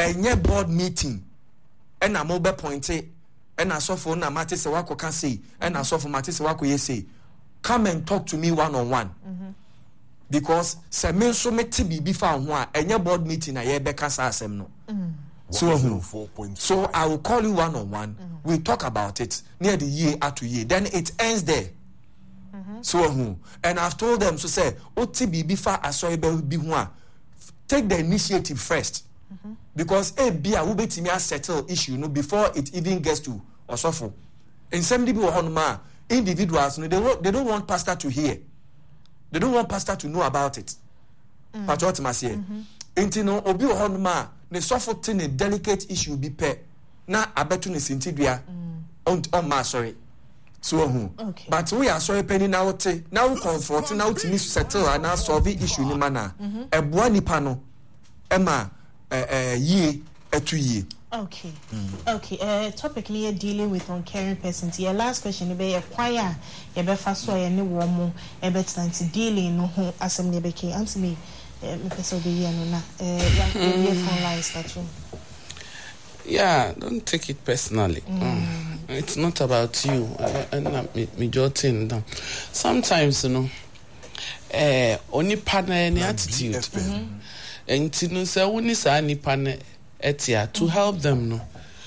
enye board meeting ena mo be pointe ena sofo na mate se wako kan say ena sofo mate se wako ye say come and talk to me one on one because se me so meti bibi fa ho a enye board meeting na ye be kasa asem no so I will call you one on one we talk about it near the year to year then it ends there so and I've told them so say oti bibi fa aso be ho a take the initiative first because bia we betimi settle issue no before it even gets to osofo in some people honma individuals no they don't want pastor to hear, they don't want pastor to know about it but what must say intino obi honma ne sofo tin a delicate issue be pe na abetu ne sintidua on ma sorry so okay. But we are sorry penny now comfort now to settle and now solve issue ni mana ebua nipa no ema ye etu ye. Okay. Okay. Topic here dealing with uncaring persons. Your last question be acquire ye be fa so ye ne wo mo e be stand dealing no ho asem ne be ke answer me person be here no na your phone line start. Yeah, don't take it personally. It's not about you. And me joting down. Sometimes, you know, only partner any attitude. And to know say only say any partner etia to help them no.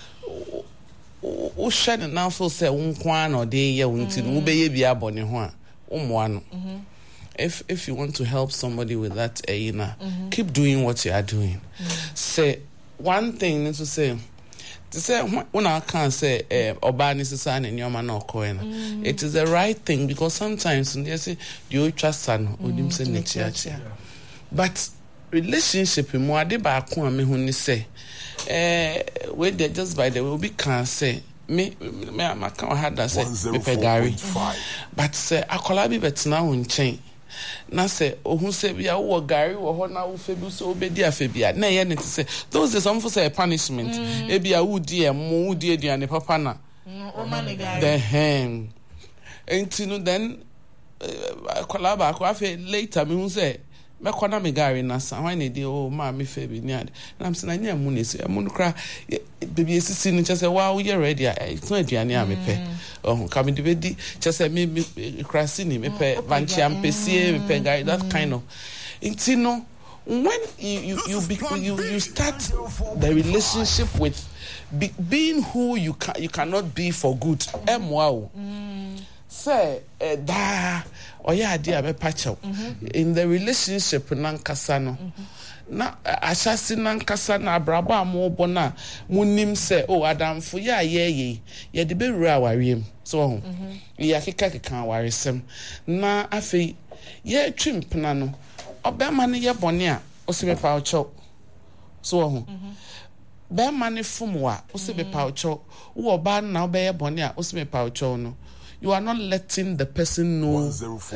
O share now for say unkwan or dey ye unti no be bi abone ho a umwa no. If you want to help somebody with that keep doing what you are doing. Say one thing to say when I can't say Obani Susan and your man or coin, it is the right thing because sometimes they say you trust son or dim say church. But relationship in more ba ko me hu ni say we they just by the way we can say me can had that say me pegari but say akola bi betena ho nchen na say ohun say bia wo gari wo ho na wo fe bi so obedi afa bia na ye ne say those is some for say punishment e bia wo di emo wo di aduane papa na o man gari the hem entinu then akola ba ko afa later me hu say me kona me gari na sa wan e dey o ma me fe bi ni ade na am say na nya mu ne say mu no kra baby esisi ni che say wow you ready it's not aduane a me pe oh come the bedi che say me krasi ni me pe banchi ampesie me pe gari that kind of intino when you start the relationship with being who you cannot be for good wow say da oya ade abe pacho in the relationship nankasa no na ashasi nankasa na abraba amobo na munim say oh adamfo ya ye de bewura awariem so ya keka awaresem na afi ye twimpna no obema ne ye bone a osibe pacho so be mane fumwa osibe pacho wo oba na obeye bone a osibe pacho no you are not letting the person know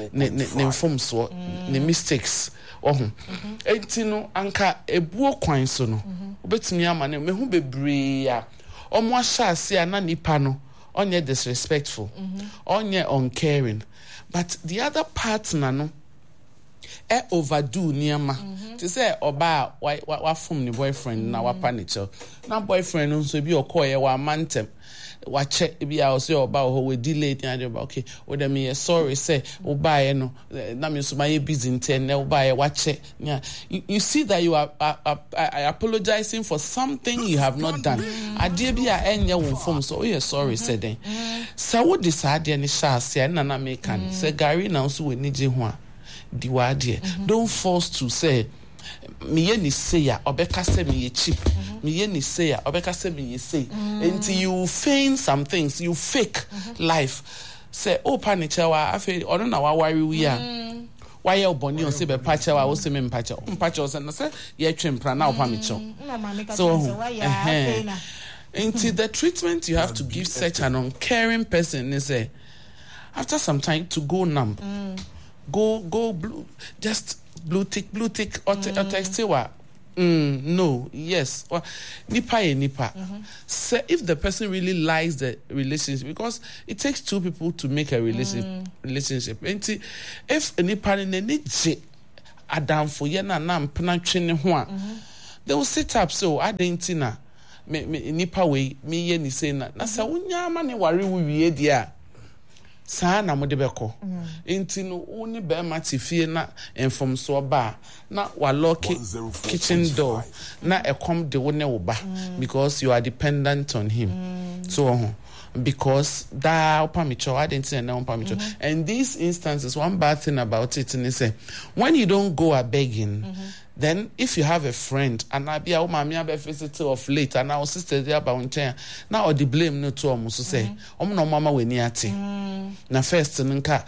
the mistakes. Entino anka ebuo kwan so no. Obetimi amane me hu bebre a omo ahya ase ana nipa no onye disrespectful, onye uncaring. But the other partner no overdo niama. To say oba wa from ni boyfriend na wa panicho. Na boyfriend no so bi okoye wa mantem. Watch it be I say about how we delayed and about okay or me sorry say buy no na me so my busy in 10 now buy watch it yeah you see that you are apologizing for something you have not done ade bia enye won form so you sorry said then so what decide any share na me can say Gary now so we need je ho a di wa de don't force to say me ye ni say ya obeka say me ye cheap me ye ni say ya obeka say me ye say until you feign some things you fake life say oh panicha wa afi ono na wa worry we a why you boni on say be pacha wa wo say me mpacha say na say ye twempra na opa me cho so until the treatment you have to give such an uncaring person is say after some time to go numb go blue just blue tick or text no yes nipa so if the person really likes the relationship because it takes two people to make a relationship and if nipa ne je adam for ye na mpena twene ho a they will sit up. So I didn't know. Me nipa way me ye ni say na sa wonya ma ne ware wo wie dia saa na mo de beko enti no oni be ma ti fie na enfom so ba na wa lock kitchen door na ekom de wo ne wo ba because you are dependent on him so because that opamicho I didn't say no opamicho and these instances one bad thing about it is say when you don't go a begging then if you have a friend and I be a woman me visit of late and our sister there about now or the blame no to almost say no mama we ni ati na first nka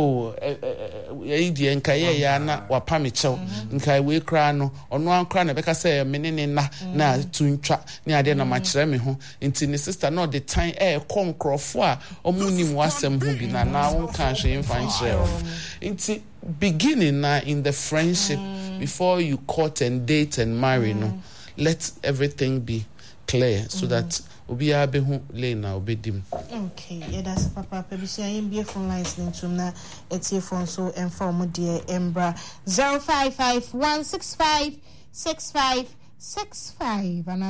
di nka ye na wapamicho nka we kra no ono ankra na beka say me ne na tuntwa ni ade na machire me ho nti ni sister no the time konkrofo a omunim wasem ho bi na wonka hwe mfa nchire nti beginning in the friendship before you court and date and marry no let everything be clear so that obi abe hu lena obedim. Okay, yeah, that's papa so I be phone lines into na etie phone so inform dear Embra 0551656565 and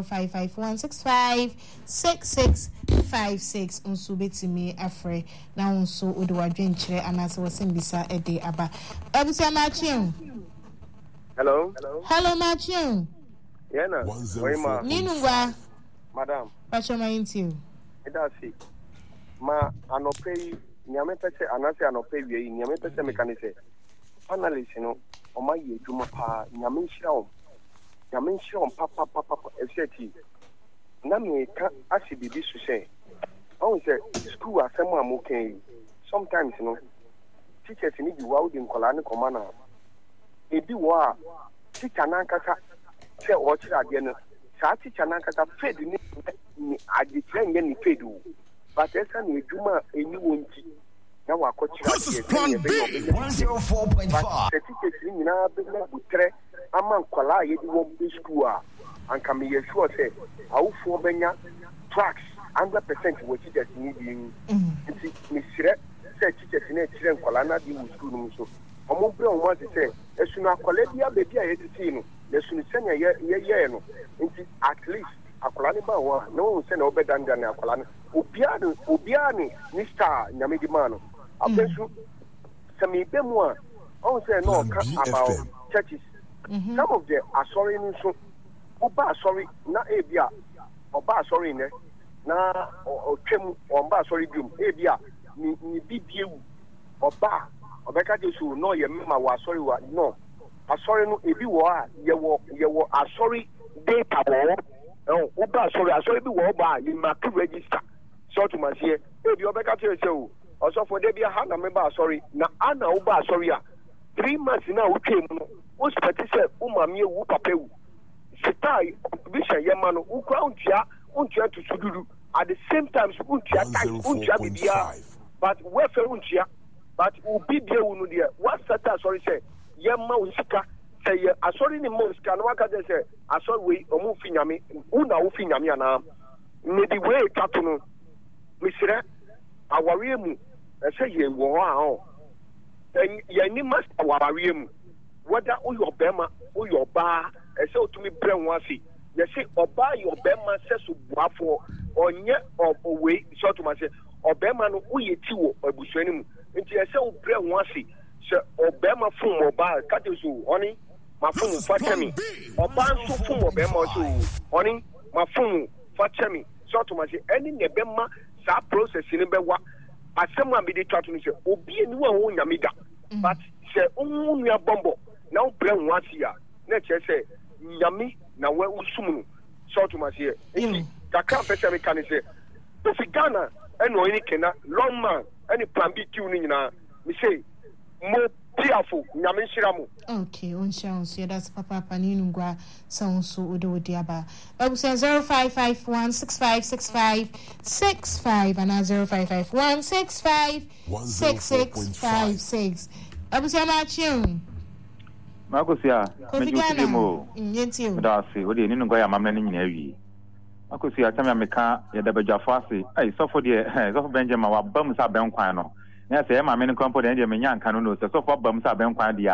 0551656656 unso betimi afre na unso odo wadwenkyere anase wasembisa ede aba abusa machi. Hello, Matthew. Yeah, na. Ninungwa. Madam. Pacho maintiu. Edasi. Ma anopei nyame pese anase anopei wi nyame pese mekanise. Analyst no o ma ye dwuma pa nyame nhira papa efeti. Na me ka asibibi su se. On say school asem amoken. Sometimes no teachers ni bi wa odi nkola ne komana. Ebi wa teacher nankasa se o chira de no sa teacher nankasa fed ni adifren ye ni fed o but esa na eduma eni wonti na wa ko chira de 104.5 teachers ni na be na butre ama nkola ye di wo be school a anka me ye sure say awufo benya tracks 100% wo teachers ni bi nti me sire se teachers ni chire nkola na di wo school no so omo bre o mo say esunu akola bia bebi a yetiti no esunu senya ye no nti at least akola ne ba wa no se na obedanda na akola no obia ni ni star nyame di ma no abesu se me be mu a on say no ka about churches some of the asori no so oba asori na ebia oba asori ne na otwem oba asori bium ebia ni bibiewu oba obeka jesu no ye mema wa sorry wa no asori no ebi wo a ye wo asori data wo uba asori bi wo ba you must register so to masie ebi obeka jesu also for dey be ha na member asori na ana uba asori a 3 months na wo twem no wo speti se wo mamie wo papewu sitai bisha ye ma no wo kra untia to sududu at the same time untia bibia but we fe untia but ubi bia wunu dia what sata sorry say ye ma usika say ye asori ni mo usika no aka say asori we omu finyame una wo finyame ana me di we tatu no misire aware mu say ye wo ha ye ni master aware mu whether uyo bema uyo ba say otumi bre nwasi ye say oba yo bema say so buafo onye we so to ma say obema no uye tiwo abusuani mu nti ese obre nwasi se obema fun oba katesu oni ma fun fatemi oba nso fun obema so oni ma fun fatemi so to ma say eni ne bema sa process ni bewa asem am bi de twatu ni se obi eni wa ho nyamida but se unu ya bombo na obre nwasi a na che se nyami na we usum so to ma say enti kakra pese me kan se Ghana eno ni kena long man any plan B Q ni nyina me say mo piafo nyame nhiramu. Okay, on chance that's papa paninungwa so odo diaba. Say 0551656565 and 0551656656. Abusia machiun. Makosia, mejuti mo. Yentio. Dasi, odi ninungwa ya mamna ni nyina wi. Makosia chama meka ya dabajafasi. Ai sofo de, sofo Benjamin wa bam sa ben kwan no. Na say ma me nkompo de menya nka no so for bam sa ben kwan dia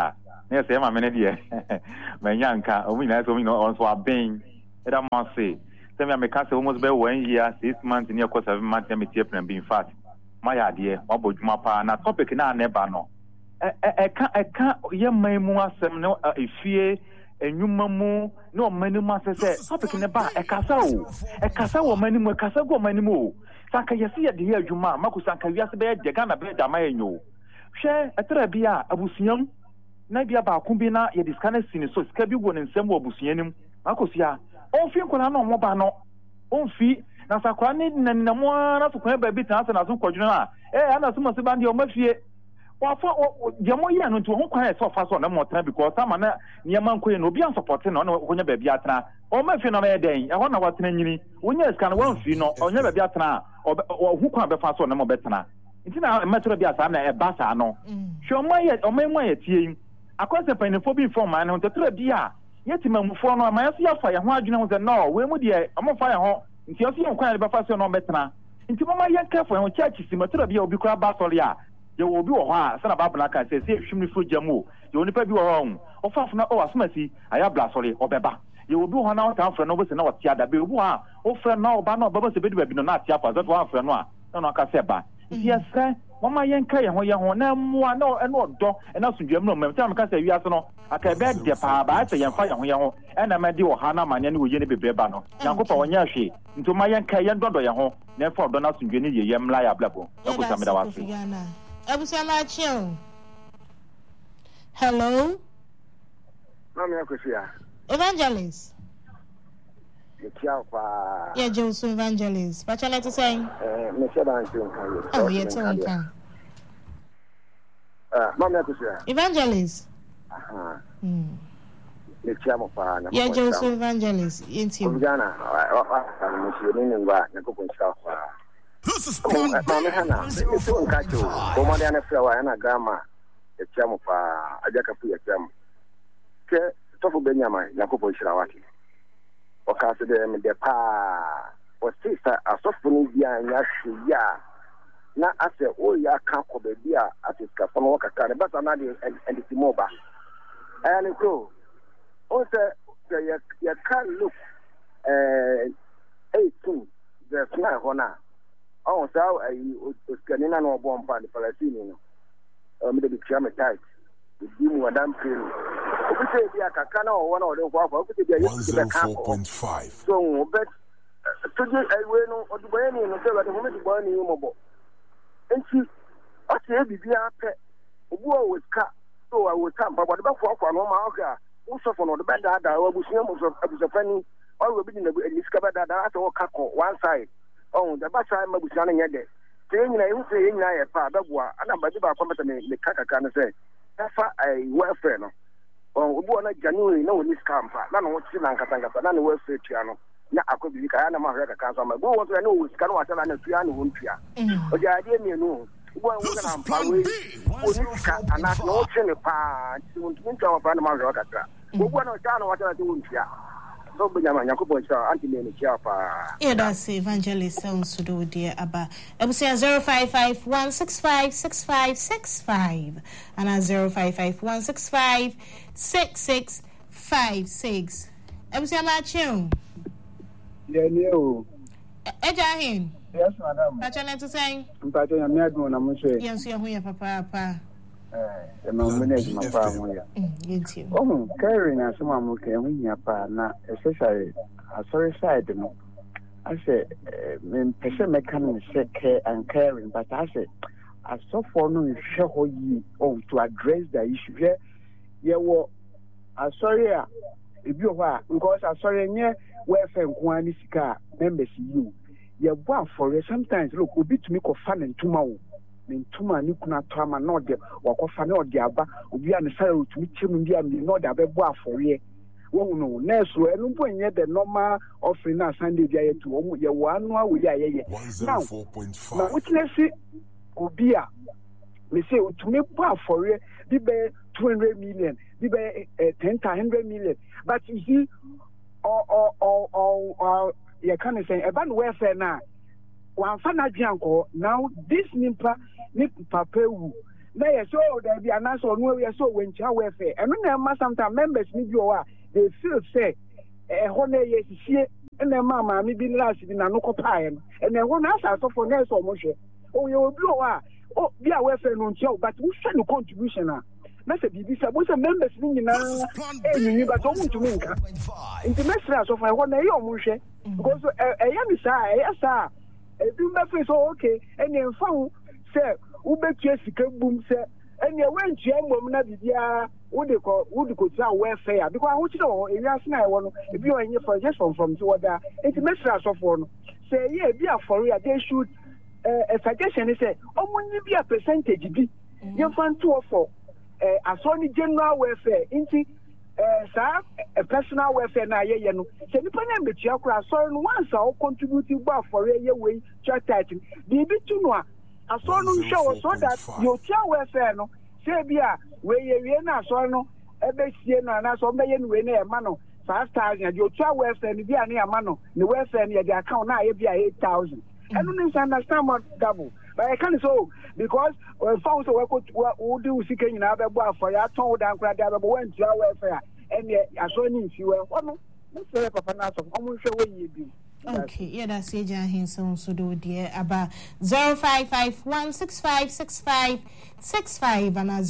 na say ma me ne de manyanka o mi na so mi no on so aben e da mo say say me ka say almost be 1 year 6 months near course 7 months me tie plan be in fact my idea wabodwuma pa na topic na neba no eka ye maimu asem no efie enwuma mu na o manimu asese topic ne ba ekasa wo manimu ekasa go manimu o saka yesi ye de ye adwuma makusa ka wiase be de Ghana be da mayenyo hwe etra bia abusuam na bia ba ko bi na ye disconnect sini so ska bi go ne nsem wo abusuanim makosia onfi nkona na omo ba no onfi na sakwa ni nanamo na so kwa ba bi tan na so kwadwuna na ana so mo se ba ndi o mafie wafo jemo ye no nti ho kwan e so fa so na mo tan because sama na niam nkoye no obi an support na no onya ba bi atena o mafie na me den e ho na watena nyini onya ska na wanfi no onya ba bi atena o hu kwan be fa so na mo betena nti na metro bi asa na e ba sa no hwe o maye ye tie akwase panifo bi form ma no tetra bi a yetima mufo no ma yaso yafa ye ho adwene ho ze no we mu de amofa ye ho nti yaso ye nkwan be fa so no betena nti mama ye kafo ye ho church si metro bi a obi kura ba sori a ye wo bi wo ho a sana ba bla ka se hwimni fo jamu ye oni pa bi wo ho o fa na o asomasi aya bla sori obeba ye wo bi wo na o tan fre no bo se na o tia da be obi ha o fre na o ba na o baba se be bi no na tia fa zo wa fre no a no aka se ba nti yesa mama yenka ye ho na mua na eno odo na sundwam no mem tam ka se wiase no aka be de pa ba se yenfa ye ho na ma di wo ha na mane ne wo ye ne bebre ba no yankopa wonya hwe nti ma yenka ye ndodo ye ho na fa odo na sundwe ne ye yemla ya blabo ko sameda wase Abusama Chiu. Hello. Mami akosia. Evangelist. Yeah, Joseph Evangelist. What you like to say? Me say dan Chiu kan. Oh, yeah, tell kan. Mami akosia. Evangelist. Aha. Me chia mo pa na. Yeah, Joseph Evangelist. Yenti. Ugana. Me shi ni ngwa na ko kunsa kwa. This is Mami Hana. It's on kacho. Komo de na fwa na gama. E chia mo pa ajaka pu ya chia mo. Ke tofu benyama na ko shira wake. Okase de me de pa. O sister asofu ni bia nya ya. Na ase o ya kan ko be bia atiska fo no kakare but na de and timoba. And ko o se ya kan look 18 the fly hona. Oh, so I was getting an old bomb by the Palestinian. Me the Chama tight. The Dim Madame Pin. If you say, yeah, Kakana or one or the Waffle, if you 104.5. So, but today I will know the way in the cell at the moment to burn you mobile. And she, I say, be a pet. War was cut, so I would come, but what about for no marker? Also, for the bad data, I was a funny, or will be in the discovered that I saw Kako one side. Oh, the Bassa Mabusana Yade. Saying I would say, I pa, Bagua, and I'm Badiba Company, the Kaka can say, that's a welfare. Oh, Buona January, no, this camp, none of what's in Katanga, but none of welfare piano. Now I could be Kayana Mahaka Casa. My boy wants to know which can watch and piano won't fear. But the idea, you know, one was an Ampaway, and that's no chili pan, to win our Panama Rocata. But one of China, what I do in fear. Yeah, that's Evangelist sounds to do dear Abba. Ebusia 0551656565 and 0551656656. Ebusia Machu. Yeah, no. Ejahin. Yes, madam. What you like to say? I'm talking about my yes, you're here, Papa. Carrying as someone okay, when you're na especially sorry side no. I say person mechanic say and caring, but I say as so for no show you to address the issue here. Yeah, well, I sorry if you are because I sorry near welfare kwani sika members you. Yeah, well for sometimes look will be to make a fun and tomorrow. Tuma ni kuna tama no de wakofa no de aba obi an sare otumi chim bia mi no de abebo afore wo no nurse we no bo nye the normal offering na Sunday bia ye to wo ye wo anu awe ya ye now 104.5 na witness obi a me say otumi bo afore bi be 200 million bi be 100 million but you see you can say about welfare na one fan now this nimpa ni papa wu They so there be an answer no we so when cha welfare. And when sometimes members need you they feel say honor yes see and then mama me be last in no copy and then one answer for nurse or motion. Oh you blow oh be a welfare no show but we send no contribution na say bibi say bo say members ni nyina ni but o muntu mi nka nti mesra so fa honor e o mo hwe because ya mi sa ebi me so okay and then found say ubetua sika bum se ene wentua mmom na bibia wode ko tia welfare because wo chire o ewiase na ewo no ebi o enye for just from to order it mesra so for no say yeah bi aforo ya they should a suggestion is say omunyi bi a percentage bi ye fan to for asoni general welfare inti sa personal welfare na ye no say nipa na metua kura so no once a contribute go aforo ye we chat title bibi tu no aso no show so that you tell welfare no say bia we na aso no ebe sie no na so meye no we na e ma no 5,000 you tell welfare ni bia na e ma no the welfare ni the account na e bia 8,000 and no understand what double but I can so because found so we do sika nyina be bo afọ ya ton dan kra da be bo wan tell welfare and aso ni fi we no say papa na so omo hwe we ye bi. Okay, yeah, that's it. Hinson so do dear about 0551656565 and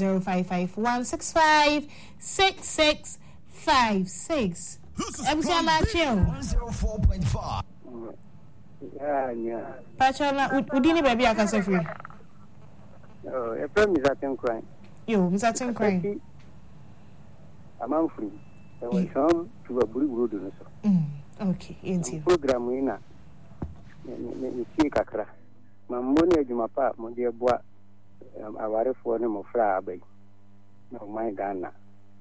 0551656656. I'm saying my chill. 104.5. Yeah. Pachola, udini baby I can say free. Oh, a friend is at crying. Yo, is that crying? I'm free. There was some to a blue road. Okay, into program we na me see kakra mamoni adwuma pa mo de boa awarefo ne mo fra abai na my Ghana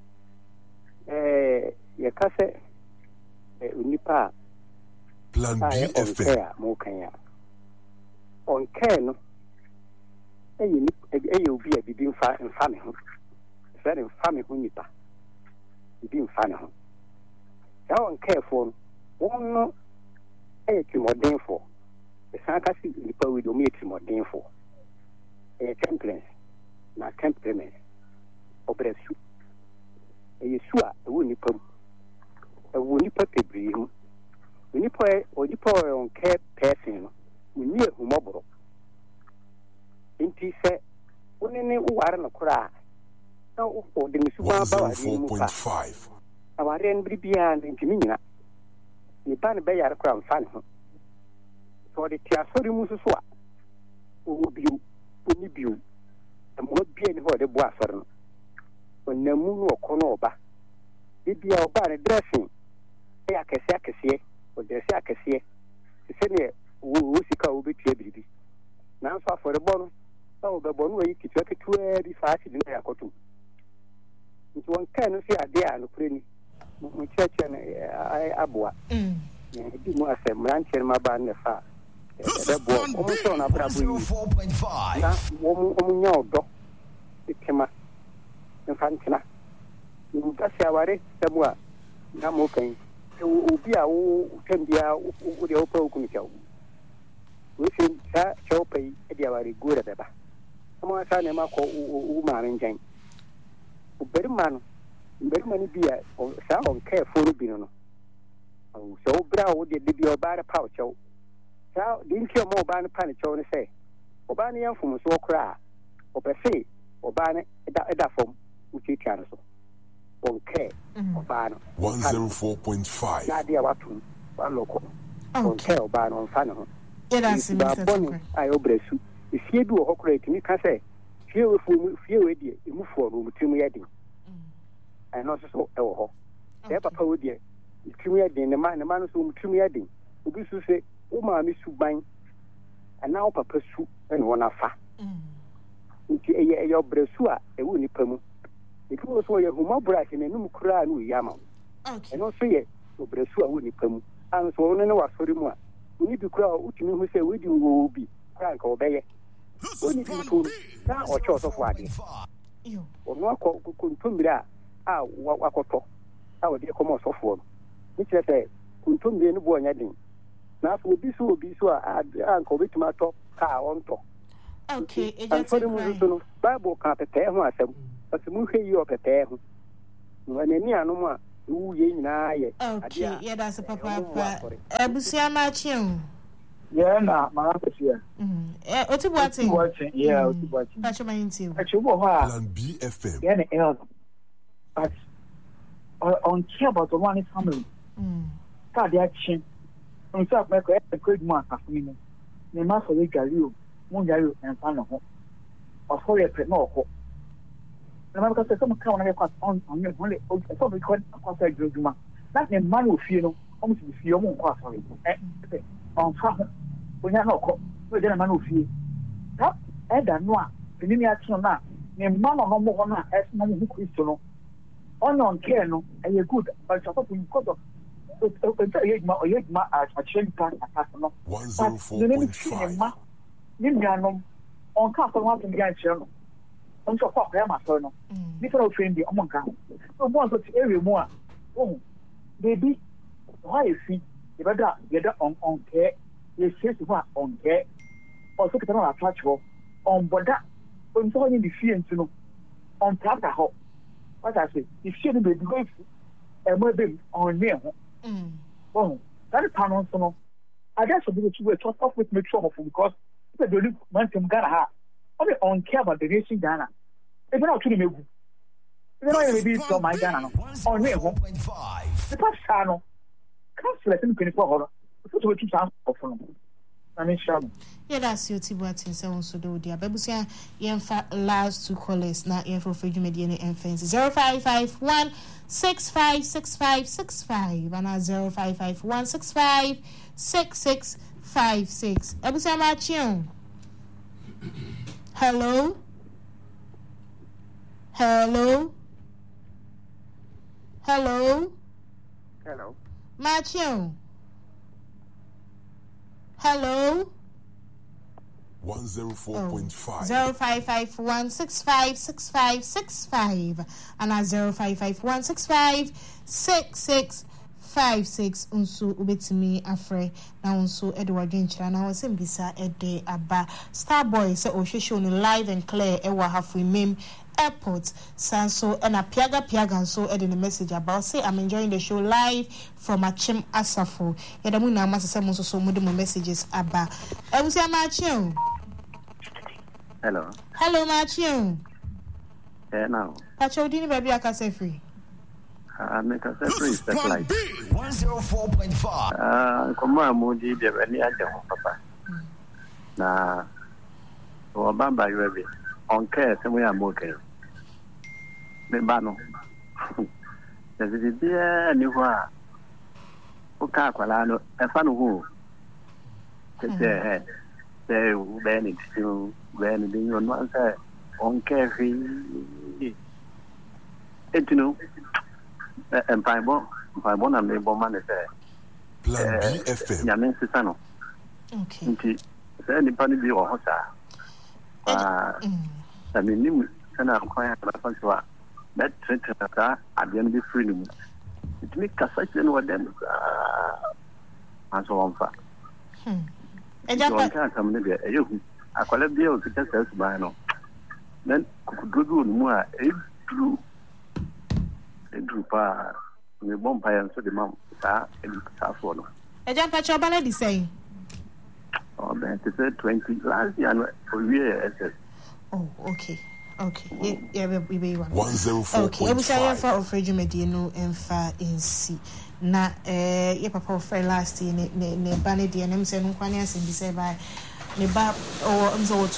ye ka se unipa Plan B FM mo kan ya on care no obi a bibi mfa me ho se ne mfa me ho nipa bibi mfa ne ho ya on care for one no modern for the sarcastic people with omit modern for a temperance na temperament operation a yesua a wunipa pebri unipa on care person we near humobro inti se unene uware no kura na ufo de misuwa ba wa 104.5 aware nbribia ntimi nyina nipa ne bɛyare kora mfa ne ho sɛ ɔde te asɔre mu soso a ɔwɔ bio ɔni bio mmoa bia ne hɔ ɔde boa asɔre no ɔnamu no ɔkɔ no ɔba bibia ɔba ne dressing ɛyɛ akɛseɛ ɔdrɛse akɛseɛ te sɛneɛ ɔwɔ sika a wɔbɛtua biribi nanso afɔrebɔ no na wɔbɛbɔ no wɔyi ketewa bi fa akyi de no yɛ akɔtom nti wɔnkaa no so yɛ adeɛ a nokorɛ ni mo kyerɛkyerɛ no aboa di mu asɛ mmeranteɛ no maba ne fa ɛbɛboɔ ɔmo sɛ ɔno abrabɔ yi na ɔmo nya ɔdɔ tema mfa ntena nkasi aware sɛm a na mo kan obi a wo tam bia wo de wopɛ wo kumika wo wosi sa chɔpa yi de aware gora bɛba ɔmo asa ne makɔ wo maame nkyɛn obarima no mberima ni bia sa on care for no bi no so bra wo de bi oba re pa o chew sa de nti mo oba ne pa ne chew ne se oba ne yamfom so kora opese oba ne eda fom uchitia no so on care oba no 104.5 na dia watu ba loko on care oba no fa ne ho that's ba boni ayo bresu ifie bi wo hokora etimi ka se fie we die emufuo no mutimu yedi I know so ho. The papa would be Trimia din, the man who's Trimia din. Ubi su say, O mammy subain, and now papa soup and one afa. Your bresua, a woolly pemu. It was where your humabras in a new cry yama. And also yet, your bresua woolly pemu. And so on and was for the more. We need to cry out to me who say, we do will be crank or bay. Only to now or choice of wagging. Or no contumbra. Wakoto a wode kɔmɔ sɔfoɔ no ne kyerɛ sɛ kuntumdie no boɔ nyɛ den na afɔ obi so a anka obɛtumi atɔ kaa ɔntɔ Okay, and for the Bible can't prepare myself, but the movie you prepare. When any animal, who ye na ye. Okay, yeah, that's a papa. Ebusia Machium. Yeah, nah, my office here. What's it watching? Yeah, watching. Catch my into. Actually, Plan BFM. Yeah, but on care about the one family. Card action. On top, make a great mark of me. The master will carry you, Mungaru, and Pano. Or for a pet no. Remember, because some come on your only probably quite a good man. That's the man who feel almost with your own sorry. On fire. When you're not caught, we're going to man who feel. That Eda Noah, the miniature now, named Mama no more as no who Christian. On care no, and you're good, but you're talking because of a change part at Casano. 104.5. Nimianum on Castle once in the channel. On so far, I'm a son. Different friend, the Omonka. So once it's every more. Oh, baby, why is he? The better get on care. You say what on care. Or so can I touch her on Boda. On so in the field to know on Tata Hop. What I say, if she didn't be grateful, and maybe on near. Oh, that is how on. I guess we'll be to talk off with me trouble because the only man from Ghana. Only on care about the nation Ghana. If not to the movie. If I may be from my Ghana on near home. The past channel can't let him finish for her. Put away 2 times of them. I mean, Shaman. Yeah, that's your Tibuatin sounds so do dear. Babusia, Yenfa last 2 callers now here for Free Mediana and Fancy 0551 656565 and 0551 656656. Babusia Machion. Hello. Hello. Hello. Hello. Machion. Hello. 104.5. 0551 656565 and 0551 656656 unso ubetimi afre na unso Edward Nchira na wose mbisa ede aba Starboy se ohwehwe on live and clear e wa hafu mem airport sanso and a piaga so ede the message about say I'm enjoying the show live from Achim Asafo yedamu na amasa mo so mo de mo messages aba ebusi amachio. Hello. Hello machio. Now. Pacho dini baby akase free. Make us free step like 104.5. Come on, Moody, the very idea, Papa. Nah, or Bamba, you have on care, somewhere I'm okay. Membano. There's a dear new one. Okay, Qualano, a fan who. Say, when it's still when the on one side on care free. It you know. And Bible, and the woman is Plan BFM. Yamin Sisano. Okay. Anybody be or Hosa. I mean, and I'm quite a that treated at the end of the freedom. It makes a such and what then, and so on. And I can't come in there. I call it the old success by no. Then could do more. Drupa, the bumpire and so the mom, Saffron. A jump at your ballet saying. Oh, that is 20 last year for years. Oh, okay. Yeah, we be 104.5. Okay, I was saying for Free Mediano and far in C. Na, your papa for last year, ne Banady and Emerson Quanias and be said by Neba or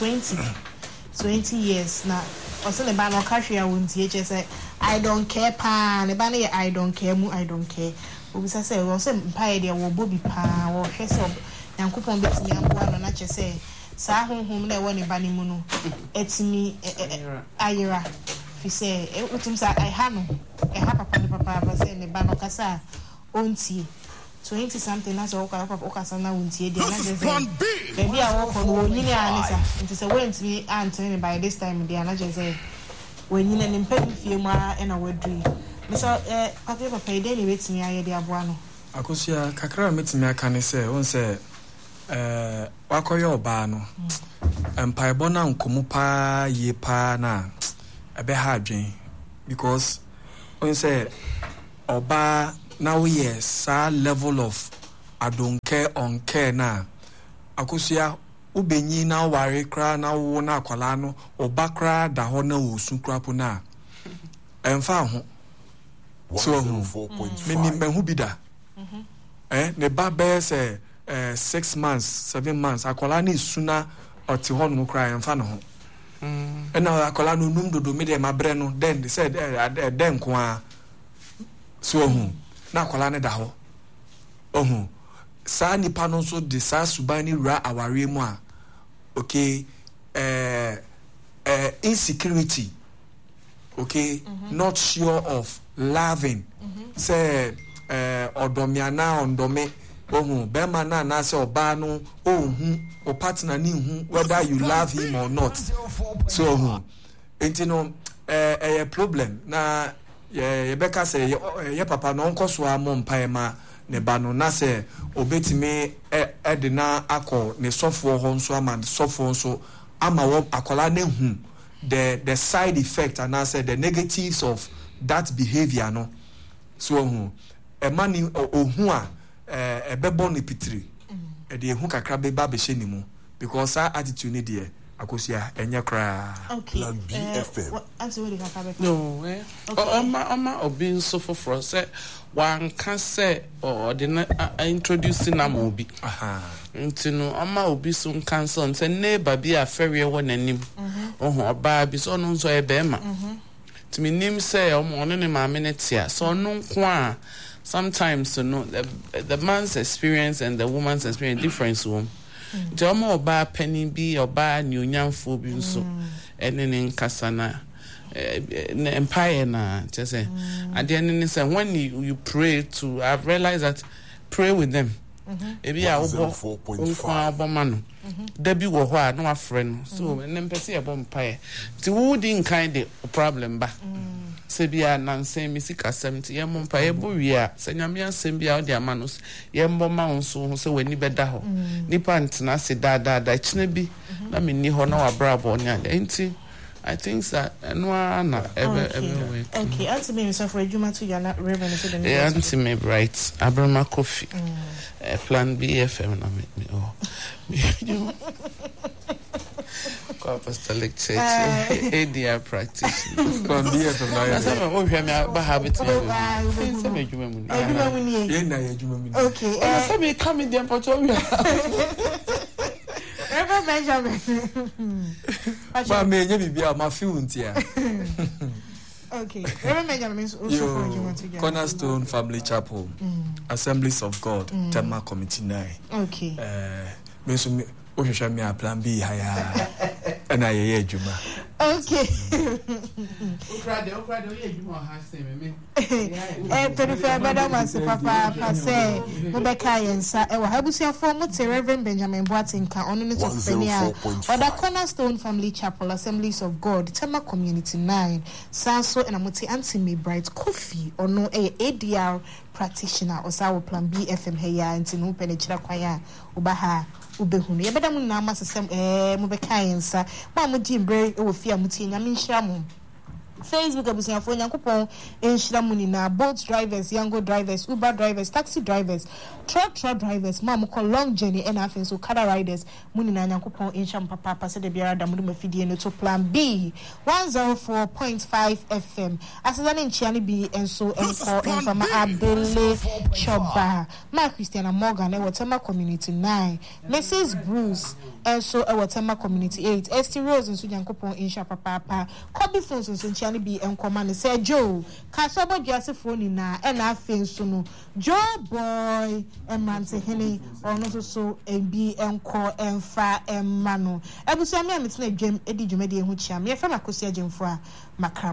20 years now. Also, the ban or country, I wouldn't say, I don't care, pan, a banner, I don't care, I don't care. But we say, well, some pie, there will be pan or Hessel, and coupon bits me and one, and I just say, Sa home, there one in Banimuno. It's me, Ira. If you say, it was I have a papa, but saying the ban of Cassa, Onti. 20 something that's all kind of Okasana Winty. Maybe I walk on one year and it's a way to me Anthony by this time. The analogy say when you an impediment firma and I would do. Mr. Papa pay daily with me. I had the abuano. Akosia kakra met me can say on say wakoyo oba no empaibo na nkomu pa ye pa na ebe ha adwen because when say oba now yes level of I don't care on care na akosia ubenyi na ware kra na wo na akwala no oba kra da ho na wo su kra po na emfa ho so me hu bida ne ba be say 6 months 7 months akwala na isuna oti ho no kra emfa no ho na akwala no num dodo me de mabre no then they said den ko a so hu na akwala ne da ho sa nipa no so de sa subani ra aware mu a okay insecurity okay not sure of loving say odomiana ondome bema na say oba no o partner ni hu whether you love him or not so enti no a problem na ye beka say ye papa no nkoso amompa ma ne ba no na se obetime edina akọ ne sofo ho nso ama sofo nso ama wo akola ne hu the side effect and I said the negatives of that behavior no so hu e mani ohu a ebebo ne pitiri e de hu kakra be ba be hye ni mu because our attitude ni de akosia enye kra okay BFM answer we kakra be no ama obi nso for say one can say or the introducing na mobi nti no ama obi so cancel and say neighbor be a ferry won anim oba bi so no so e be ma to me nim say o mo ne ma minute ya so no nko a sometimes no the man's experience and the woman's experience difference wo Jomo oba penny bi oba nyonyamfo bi nso ene ne nkasa na empire na just say at the end say when you pray to I've realized that pray with them ebi a obo mano debi wo ho a no afre no so ne mpese e bo empire ti wo din kind the problem ba se bia nan se misika 70 ye mo empire bo wi a se nyame ansem bia o de amanos ye mbo ma nso se wani beda ho nipa ntena se da chine bi na me ni ho na wa brabo nya enti I think that no na ever okay answer me yourself for Juma to your reverend so the answer me right Abrama Coffee plan BFM na me Apostolic Church ADR practitioner plan BFM na say me o hwe me ba habit me say me Juma mu ye na ye Juma mu okay say me come in there for Reverend Benjamin. But me nye bibia ma feel ntia. Okay. Reverend Benjamin is also for you want to get Cornerstone Family Chapel. Assemblies of God, Tema Committee 9. Okay. Me so me o hwehwe me a plan B haya. Na ye Juma. Okay. Ukrade ye Juma ha say me. Prefer madam as papa say mo be kai ensa e wa habusuafo mo te Reverend Benjamin Boatinka ono ne tofenia oda Cornerstone Family Chapel Assemblies of God Tema Community 9 sanso na mo te Anthony Bright Coffee ono ADR practitioner osawo plan BFM heya nti no pe ne kira kwan a obaha ubehunu ye beda mu na amasesem mo be kai ensa mo di mbre e wo fia mo tie nyame nhira mo Facebook abusuafo nyankopon enhira mu ni na boat drivers, Yango drivers, Uber drivers, taxi drivers, truck drivers, mam ko long journey and afin so car riders mu ni na nyankopon enhira papa se de biara da mu de mafidie no to plan B 104.5 FM asazane nchiane bi enso enko enfama abele choba ma Christiana Morgan e Tema Community 9 Mrs Bruce enso e Tema Community 8 Esty Rose enso nyankopon enhira papa Kobe phones enso nchiane bi enkoma ne say Joe kasobo duasefo ni na e na afin so no Joe boy emante hene ono so ebi enko emfa emmano ebusu ame ametena dwem edi dwumadi ehu chia me fa makosi agemfo a makra